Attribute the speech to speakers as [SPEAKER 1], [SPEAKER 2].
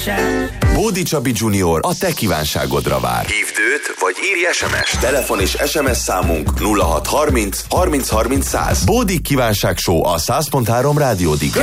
[SPEAKER 1] szívesen.
[SPEAKER 2] Bódi Csabi Junior a te kívánságodra vár. Hívd őt, vagy írj SMS. Telefon és SMS számunk 0630 30 30 100. Bódi kívánság show a 100.3 Rádió Digra.